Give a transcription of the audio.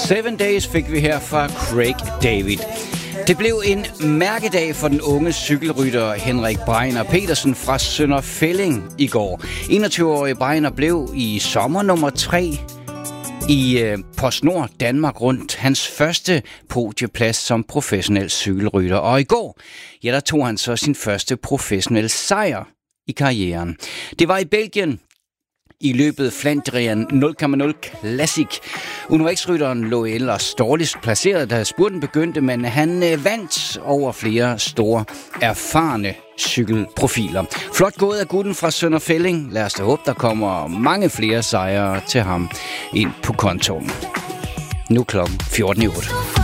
7 Days fik vi her fra Craig David. Det blev en mærkedag for den unge cykelrytter Henrik Breiner Petersen fra Sønder Felding i går. 21-årige Breiner blev i sommer nummer 3 i PostNord Danmark rundt, hans første podieplads som professionel cykelrytter. Og i går, ja, der tog han så sin første professionelle sejr i karrieren. Det var i Belgien i løbet Flandrien 0,0 Classic. UNOX-rytteren lå ellers dårligst placeret, da spurten begyndte, men han vandt over flere store, erfarne cykelprofiler. Flot gået af gutten fra Sønder Felding. Lad os da håbe, der kommer mange flere sejre til ham ind på kontoen. Nu klokken 14:08.